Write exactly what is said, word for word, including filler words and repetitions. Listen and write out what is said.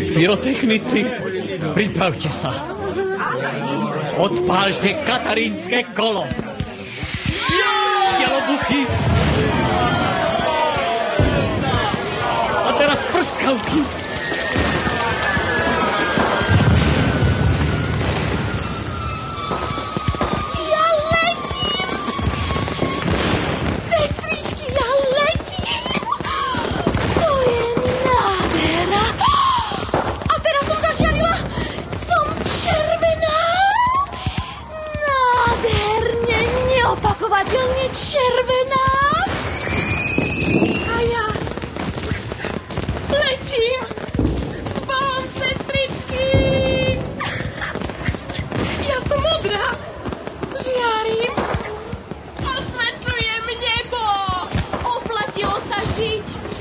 Pyrotechnici, pripravte sa. Odpálte katarínske kolo. Delobuchy. A teraz prskavky. Opakovateľne červená. A ja letím. Spom, sestričky. Ja som modrá. Žiarím. Osvečujem nebo. Oplatilo sa žiť.